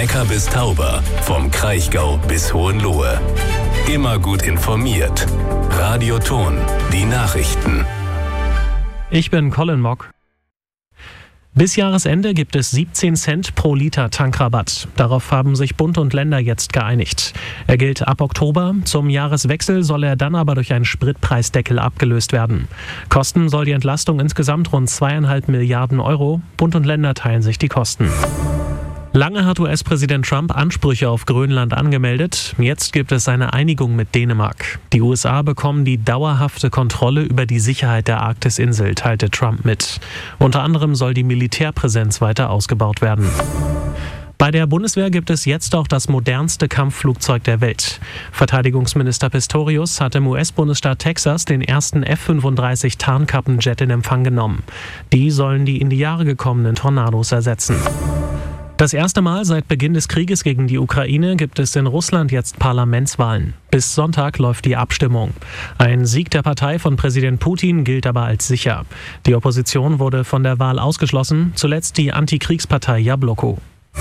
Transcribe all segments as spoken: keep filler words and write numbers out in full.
Neckar bis Tauber, vom Kraichgau bis Hohenlohe. Immer gut informiert. Radio Thon, die Nachrichten. Ich bin Colin Mock. Bis Jahresende gibt es siebzehn Cent pro Liter Tankrabatt. Darauf haben sich Bund und Länder jetzt geeinigt. Er gilt ab Oktober. Zum Jahreswechsel soll er dann aber durch einen Spritpreisdeckel abgelöst werden. Kosten soll die Entlastung insgesamt rund zweieinhalb Milliarden Euro. Bund und Länder teilen sich die Kosten. Lange hat U S-Präsident Trump Ansprüche auf Grönland angemeldet. Jetzt gibt es eine Einigung mit Dänemark. Die U S A bekommen die dauerhafte Kontrolle über die Sicherheit der Arktisinsel, teilte Trump mit. Unter anderem soll die Militärpräsenz weiter ausgebaut werden. Bei der Bundeswehr gibt es jetzt auch das modernste Kampfflugzeug der Welt. Verteidigungsminister Pistorius hat im U S-Bundesstaat Texas den ersten F fünfunddreißig Tarnkappenjet in Empfang genommen. Die sollen die in die Jahre gekommenen Tornados ersetzen. Das erste Mal seit Beginn des Krieges gegen die Ukraine gibt es in Russland jetzt Parlamentswahlen. Bis Sonntag läuft die Abstimmung. Ein Sieg der Partei von Präsident Putin gilt aber als sicher. Die Opposition wurde von der Wahl ausgeschlossen, zuletzt die Antikriegspartei Jabloko.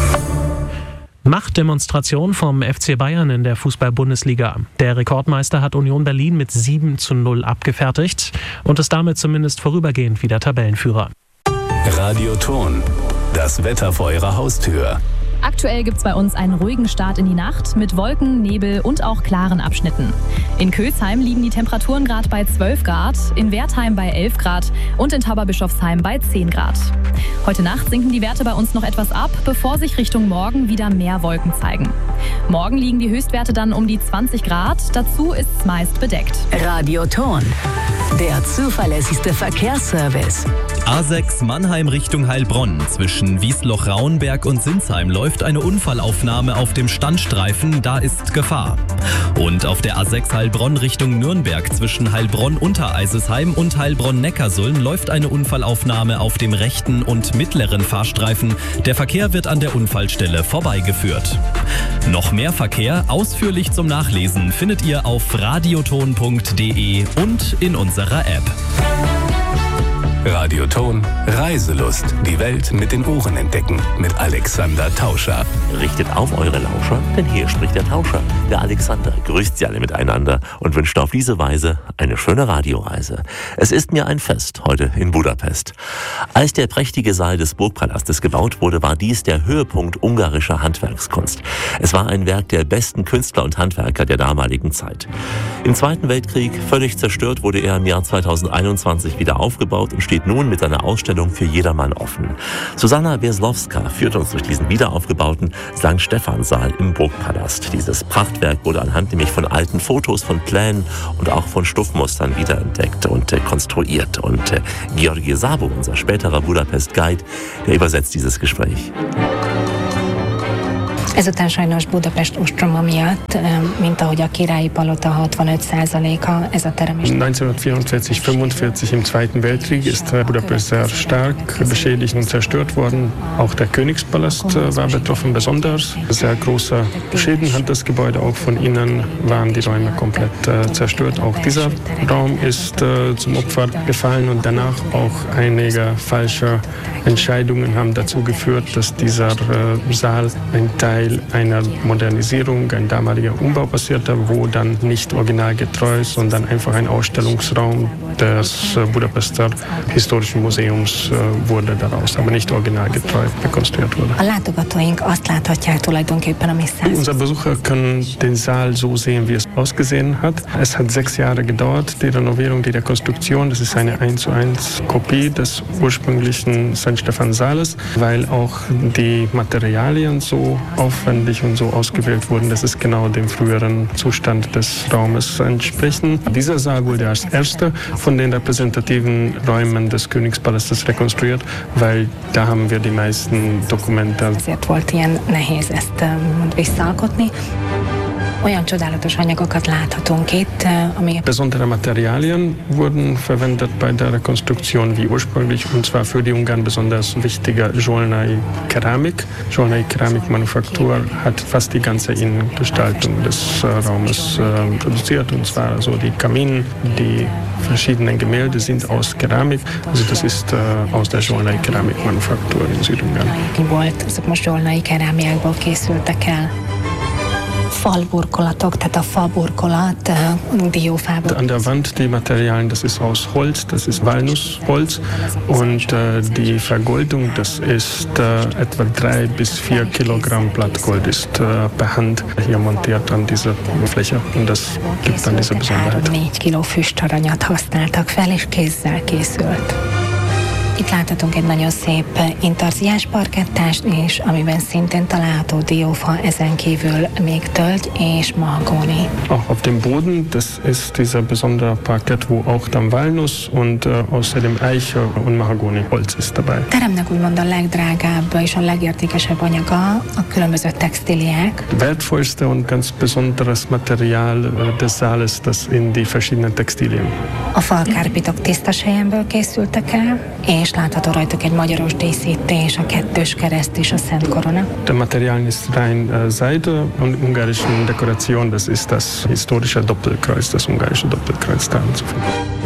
Machtdemonstration vom F C Bayern in der Fußball-Bundesliga. Der Rekordmeister hat Union Berlin mit sieben zu null abgefertigt und ist damit zumindest vorübergehend wieder Tabellenführer. Radio Thon. Das Wetter vor Ihrer Haustür. Aktuell gibt es bei uns einen ruhigen Start in die Nacht mit Wolken, Nebel und auch klaren Abschnitten. In Kösheim liegen die Temperaturen gerade bei zwölf Grad, in Wertheim bei elf Grad und in Tauberbischofsheim bei zehn Grad. Heute Nacht sinken die Werte bei uns noch etwas ab, bevor sich Richtung Morgen wieder mehr Wolken zeigen. Morgen liegen die Höchstwerte dann um die zwanzig Grad, dazu ist es meist bedeckt. Radio Thon, der zuverlässigste Verkehrsservice. A sechs Mannheim Richtung Heilbronn. Zwischen Wiesloch-Rauenberg und Sinsheim läuft eine Unfallaufnahme auf dem Standstreifen, da ist Gefahr. Und auf der A sechs Heilbronn Richtung Nürnberg zwischen Heilbronn-Untereisesheim und Heilbronn-Neckarsulm läuft eine Unfallaufnahme auf dem rechten und mittleren Fahrstreifen. Der Verkehr wird an der Unfallstelle vorbeigeführt. Noch mehr Verkehr ausführlich zum Nachlesen findet ihr auf radioton punkt de und in unserer App. Radio Thon, Reiselust. Die Welt mit den Ohren entdecken. Mit Alexander Tauscher. Richtet auf eure Lauscher, denn hier spricht der Tauscher. Der Alexander grüßt sie alle miteinander und wünscht auf diese Weise eine schöne Radioreise. Es ist mir ein Fest heute in Budapest. Als der prächtige Saal des Burgpalastes gebaut wurde, war dies der Höhepunkt ungarischer Handwerkskunst. Es war ein Werk der besten Künstler und Handwerker der damaligen Zeit. Im Zweiten Weltkrieg völlig zerstört wurde er im Jahr zweitausendeinundzwanzig wieder aufgebaut und steht nun mit einer Ausstellung für jedermann offen. Susanna Wieslowska führt uns durch diesen wiederaufgebauten Sankt Stephan-Saal im Burgpalast. Dieses Prachtwerk wurde anhand nämlich von alten Fotos, von Plänen und auch von Stuffmustern wiederentdeckt und äh, konstruiert. Und äh, Georgi Sabo, unser späterer Budapest-Guide, der übersetzt dieses Gespräch. Ezután sajnos Budapest ostroma miatt, mint ahogy a Királyi Palota hatvanöt százaléka, ez a terem is. neunzehnhundertvierundvierzig, fünfundvierzig im Zweiten Weltkrieg ist Budapest sehr stark beschädigt und zerstört worden. Auch der Königspalast war betroffen, besonders. Sehr große Schäden hat das Gebäude, auch von innen waren die Räume komplett zerstört. Auch dieser Raum ist zum Opfer gefallen und danach auch einige falsche Entscheidungen haben dazu geführt, dass dieser Saal ein Teil einer Modernisierung, ein damaliger Umbau passierte, wo dann nicht originalgetreu, sondern einfach ein Ausstellungsraum des Budapester Historischen Museums wurde daraus, aber nicht originalgetreu rekonstruiert wurde. Unsere Besucher können den Saal so sehen, wie es ausgesehen hat. Es hat sechs Jahre gedauert, die Renovierung, die Rekonstruktion. Das ist eine eins zu eins Kopie des ursprünglichen Sankt Stephan-Saales, weil auch die Materialien so aufwendig und so ausgewählt wurden, dass es genau dem früheren Zustand des Raumes entsprechen. Dieser Saal wurde als erster von den repräsentativen Räumen des Königspalastes rekonstruiert, weil da haben wir die meisten Dokumente. Ezért volt ilyen nehéz ezt visszaalkotni. Olyan csodálatos anyagokat láthatunk itt, ami... Besondere Materialien wurden verwendet bei der Rekonstruktion wie ursprünglich, und zwar für die Ungarn besonders wichtige Zsolnai-Keramik. Zsolnai-Keramikmanufaktur hat fast die ganze Innengestaltung des äh, Raumes äh, produziert, und zwar also die Kamine, die verschiedene Gemälde sind aus Keramik. Also das ist äh, aus der Zsolnai Keramikmanufaktur in Südungarn. Ezek most zsolnai kerámiákból készültek el. Falburkolatok, tehát a faburkolat diófából. An der Wand die Materialien, das ist aus Holz, das ist Walnussholz und äh, die Vergoldung, das ist äh, etwa drei bis vier Kilogramm Blattgold ist äh, per Hand hier montiert an dieser Fläche und das gibt dann diese Besonderheit. négy kiló füstaranyat használtak fel, és kézzel készült. Itt láthatunk egy nagyon szép intarziás parkettást is, amiben szintén található diófa, ezen kívül még tölgy és mahagóni. Auch auf dem Boden, das ist dieser besondere Parkett, wo auch dann Walnuss und äh, außerdem Eiche und Mahagoni-Holz ist dabei. A teremnek úgymond a legdrágább és a legértékesebb anyaga a különböző textíliák. Wertvollste und ganz besonderes Material äh, des Saales, das in die verschiedenen Textilien. A falkárpitok tiszta selyemből készültek el, és látható rajtuk egy magyaros díszítés, a kettős kereszt és a Szent Korona. Der Material ist rein äh, Seide und ungarischen Dekoration, das ist das historische Doppelkreuz, das ungarische Doppelkreuz da anzufinden.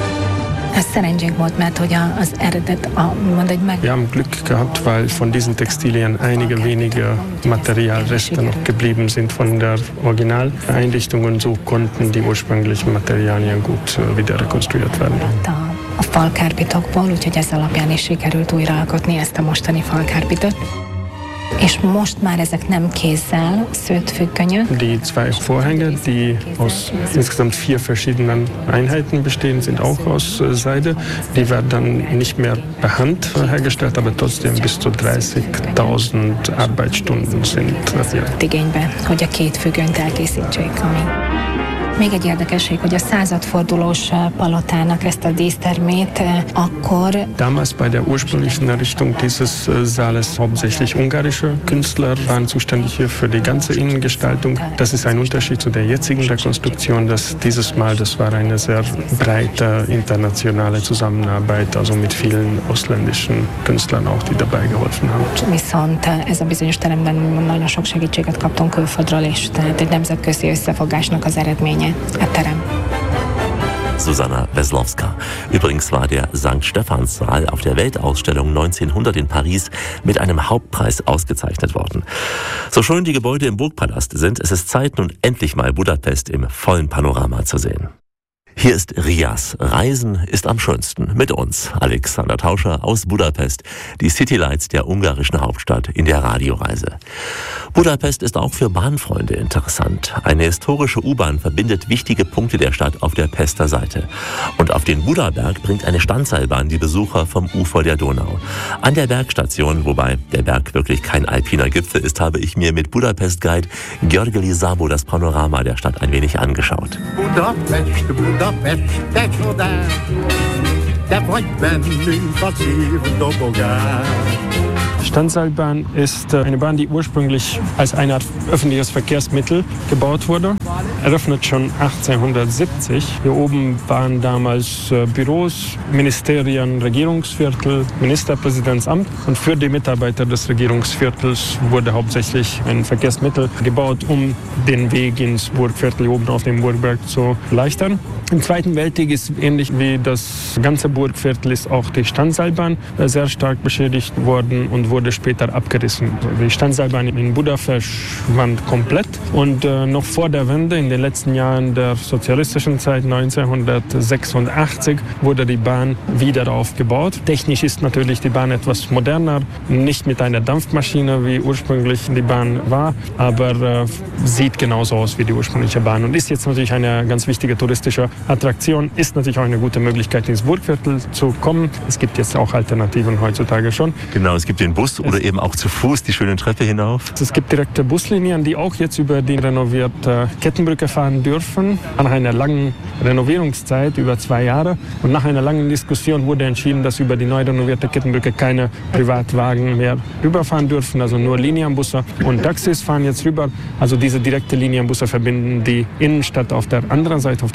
Ez szerencsénk volt, mert hogy az eredet, a, mond egy meg... Wir haben Glück gehabt, weil von diesen Textilien einige wenige Materialreste noch geblieben sind von der Originaleinrichtung und so konnten die ursprünglichen Materialien gut äh, wieder rekonstruiert werden. A falkárpitokból, úgyhogy ez alapján is sikerült újraalkotni ezt a mostani falkárpitot. És most már ezek nem kézzel szőtt függönyök. Die zwei Vorhänge, die aus insgesamt vier verschiedenen Einheiten bestehen, sind auch aus Seide. Die werden dann nicht mehr per Hand hergestellt, aber trotzdem bis zu dreißigtausend Arbeitsstunden sind hier. Igénybe, hogy a két függönyt elkészítsék, ami... Még egy érdekesség, hogy a századfordulós palotának ezt a dísztermét akkor... Damals bei der ursprünglichen Errichtung dieses Saales hauptsächlich ungarische Künstler waren zuständig hier für die ganze Innengestaltung. Das ist ein Unterschied zu der jetzigen Rekonstruktion, dass dieses Mal, das war eine sehr breite internationale Zusammenarbeit, also mit vielen ausländischen Künstlern auch, die dabei geholfen haben. Viszont ez a bizonyos teremben nagyon sok segítséget kaptunk külföldről, és tehát egy nemzetközi összefogásnak az eredménye. Susanna Weslowska. Übrigens war der Sankt Stephanssaal auf der Weltausstellung neunzehnhundert in Paris mit einem Hauptpreis ausgezeichnet worden. So schön die Gebäude im Burgpalast sind, es ist Zeit, nun endlich mal Budapest im vollen Panorama zu sehen. Hier ist Rias. Reisen ist am schönsten. Mit uns, Alexander Tauscher aus Budapest, die Citylights der ungarischen Hauptstadt in der Radioreise. Budapest ist auch für Bahnfreunde interessant. Eine historische U-Bahn verbindet wichtige Punkte der Stadt auf der Pester Seite. Und auf den Budaberg bringt eine Standseilbahn die Besucher vom Ufer der Donau. An der Bergstation, wobei der Berg wirklich kein alpiner Gipfel ist, habe ich mir mit Budapest-Guide Györgyi Szabo das Panorama der Stadt ein wenig angeschaut. Budapest, Budapest, te csodás, te vagy bennünk a szív dobogás. Standseilbahn ist eine Bahn, die ursprünglich als eine Art öffentliches Verkehrsmittel gebaut wurde. Eröffnet schon achtzehnhundertsiebzig. Hier oben waren damals Büros, Ministerien, Regierungsviertel, Ministerpräsidentsamt. Und für die Mitarbeiter des Regierungsviertels wurde hauptsächlich ein Verkehrsmittel gebaut, um den Weg ins Burgviertel oben auf dem Burgberg zu erleichtern. Im Zweiten Weltkrieg ist ähnlich wie das ganze Burgviertel ist auch die Standseilbahn sehr stark beschädigt worden und wurde später abgerissen. Die Standseilbahn in Buda verschwand komplett und äh, noch vor der Wende in den letzten Jahren der sozialistischen Zeit neunzehnhundertsechsundachtzig wurde die Bahn wieder aufgebaut. Technisch ist natürlich die Bahn etwas moderner, nicht mit einer Dampfmaschine wie ursprünglich die Bahn war, aber äh, sieht genauso aus wie die ursprüngliche Bahn und ist jetzt natürlich eine ganz wichtige touristische Attraktion, ist natürlich auch eine gute Möglichkeit ins Burgviertel zu kommen. Es gibt jetzt auch Alternativen heutzutage schon. Genau, es gibt den Bus oder eben auch zu Fuß die schöne Treppe hinauf. Es gibt direkte Buslinien, die auch jetzt über die renovierte Kettenbrücke fahren dürfen. Nach einer langen Renovierungszeit, über zwei Jahre, und nach einer langen Diskussion wurde entschieden, dass über die neu renovierte Kettenbrücke keine Privatwagen mehr rüberfahren dürfen, also nur Linienbusse und Taxis fahren jetzt rüber. Also diese direkte Linienbusse verbinden die Innenstadt auf der anderen Seite, auf der Pester Seite,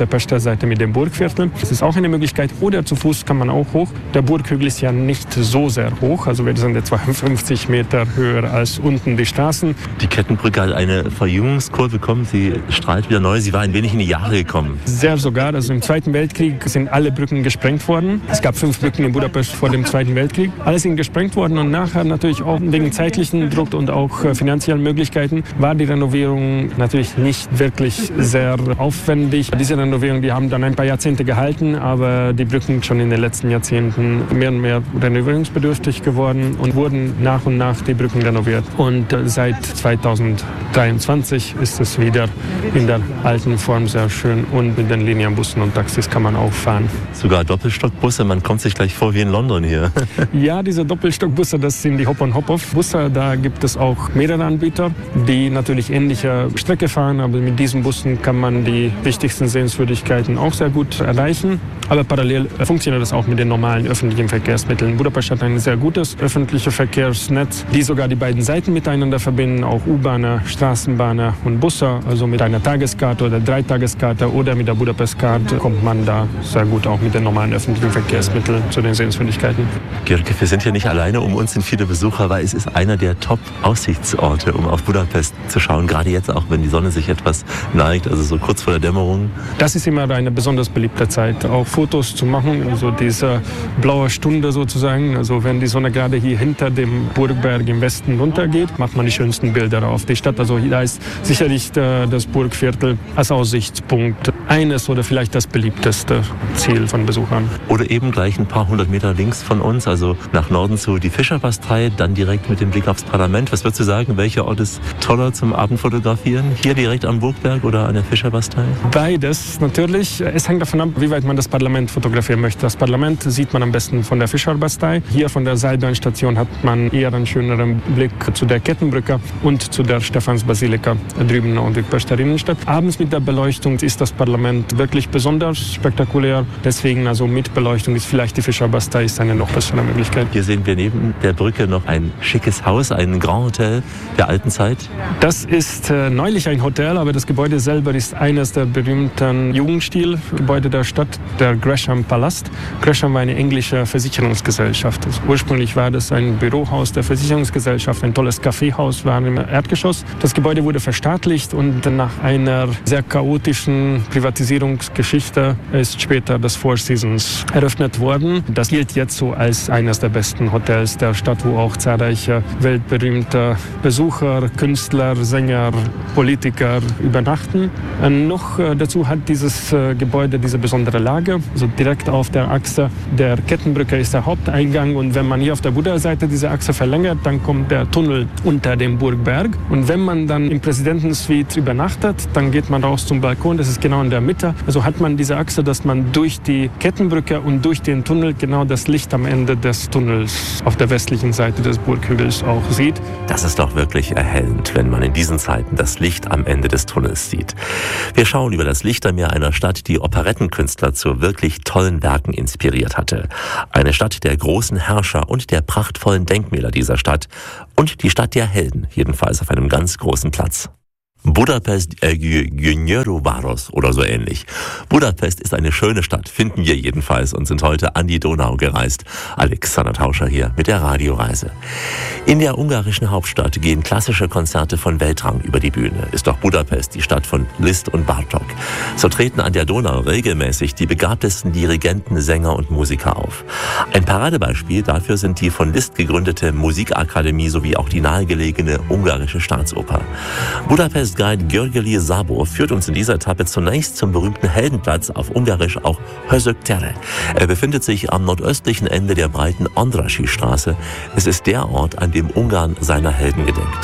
Seite mit dem Burgviertel. Das ist auch eine Möglichkeit. Oder zu Fuß kann man auch hoch. Der Burghügel ist ja nicht so sehr hoch. Also wir sind etwa fünfzig Meter höher als unten die Straßen. Die Kettenbrücke hat eine Verjüngungskurve bekommen. Sie strahlt wieder neu. Sie war ein wenig in die Jahre gekommen. Sehr sogar. Also im Zweiten Weltkrieg sind alle Brücken gesprengt worden. Es gab fünf Brücken in Budapest vor dem Zweiten Weltkrieg. Alle sind gesprengt worden und nachher natürlich auch wegen zeitlichen Druck und auch äh, finanziellen Möglichkeiten war die Renovierung natürlich nicht wirklich sehr aufwendig. Diese Renovierung, die haben dann ein paar Jahrzehnte gehalten, aber die Brücken schon in den letzten Jahrzehnten mehr und mehr renovierungsbedürftig geworden und wurden nach und nach die Brücken renoviert. Und äh, seit zweitausenddreiundzwanzig ist es wieder in der alten Form sehr schön und mit den Linienbussen und Taxis kann man auch fahren. Sogar Doppelstockbusse, man kommt sich gleich vor wie in London hier. Ja, diese Doppelstockbusse, das sind die Hop-on-Hop-off-Busse. Da gibt es auch mehrere Anbieter, die natürlich ähnliche Strecke fahren, aber mit diesen Bussen kann man die wichtigsten Sehenswürdigkeiten auch sehr gut erreichen. Aber parallel funktioniert das auch mit den normalen öffentlichen Verkehrsmitteln. Budapest hat ein sehr gutes öffentliches Verkehrsnetz, die sogar die beiden Seiten miteinander verbinden, auch U-Bahnen, Straßenbahnen und Busse. Also mit einer Tageskarte oder Dreitageskarte oder mit der Budapest-Karte kommt man da sehr gut auch mit den normalen öffentlichen Verkehrsmitteln zu den Sehenswürdigkeiten. Girke, wir sind hier nicht alleine, um uns sind viele Besucher, weil es ist einer der Top-Aussichtsorte, um auf Budapest zu schauen. Gerade jetzt auch, wenn die Sonne sich etwas neigt, also so kurz vor der Dämmerung. Das ist immer eine besonders beliebte Zeit, auch Fotos zu machen, also diese blaue Stunde sozusagen. Also wenn die Sonne gerade hier hinter dem Burgberg im Westen runtergeht, macht man die schönsten Bilder auf die Stadt. Also da ist sicherlich das Burgviertel als Aussichtspunkt eines oder vielleicht das beliebteste Ziel von Besuchern. Oder eben gleich ein paar hundert Meter links von uns, also nach Norden zu die Fischerbastei, dann direkt mit dem Blick aufs Parlament. Was würdest du sagen, welcher Ort ist toller zum Abendfotografieren? Hier direkt am Burgberg oder an der Fischerbastei? Beides natürlich. Es hängt davon ab, wie weit man das Parlament fotografieren möchte. Das Parlament sieht man am besten von der Fischerbastei. Hier von der Seilbahnstation hat man eher einen schöneren Blick zu der Kettenbrücke und zu der Stephansbasilika drüben in der Budapester Innenstadt. Abends mit der Beleuchtung ist das Parlament wirklich besonders spektakulär. Deswegen also mit Beleuchtung ist vielleicht die Fischerbastei ist eine noch bessere Möglichkeit. Hier sehen wir neben der Brücke noch ein schickes Haus, ein Grand Hotel der alten Zeit. Das ist äh, neulich ein Hotel, aber das Gebäude selber ist eines der berühmten Jugendstilgebäude der Stadt, der Gresham Palast. Gresham war eine englische Versicherungsgesellschaft. Also ursprünglich war das ein Bürohaus der Versicherungsgesellschaft, ein tolles Kaffeehaus war im Erdgeschoss. Das Gebäude wurde verstaatlicht und nach einer sehr chaotischen Privatisierungsgeschichte ist später das Four Seasons eröffnet worden. Das gilt jetzt so als eines der besten Hotels der Stadt, wo auch zahlreiche weltberühmte Besucher, Künstler, Sänger, Politiker übernachten. Und noch äh, dazu hat dieses äh, Gebäude diese besondere Lage. Also direkt auf der Achse der Kettenbrücke ist der Haupteingang und wenn man hier auf der Buda-Seite diese Achse verlängert, dann kommt der Tunnel unter dem Burgberg. Und wenn man dann im Präsidentensuite übernachtet, dann geht man raus zum Balkon, das ist genau in der Mitte. Also hat man diese Achse, dass man durch die Kettenbrücke und durch den Tunnel genau das Licht am Ende des Tunnels auf der westlichen Seite des Burghügels auch sieht. Das ist doch wirklich erhellend, wenn man in diesen Zeiten das Licht am Ende des Tunnels sieht. Wir schauen über das Lichtermeer einer Stadt, die Operettenkünstler zu wirklich tollen Werken inspiriert hatte. Eine Stadt der großen Herrscher und der prachtvollen Denkmäler dieser Stadt. Und die Stadt der Helden, jedenfalls auf einem ganz großen Platz. Budapest äh, Győrváros oder so ähnlich. Budapest ist eine schöne Stadt, finden wir jedenfalls, und sind heute an die Donau gereist. Alexander Tauscher hier mit der Radioreise. In der ungarischen Hauptstadt gehen klassische Konzerte von Weltrang über die Bühne. Ist doch Budapest die Stadt von Liszt und Bartók. So treten an der Donau regelmäßig die begabtesten Dirigenten, Sänger und Musiker auf. Ein Paradebeispiel dafür sind die von Liszt gegründete Musikakademie sowie auch die nahegelegene ungarische Staatsoper. Budapest Guide Györgyi Szabó führt uns in dieser Etappe zunächst zum berühmten Heldenplatz, auf Ungarisch auch Hősök tere. Er befindet sich am nordöstlichen Ende der breiten Andrássy Straße. Es ist der Ort, an dem Ungarn seiner Helden gedenkt.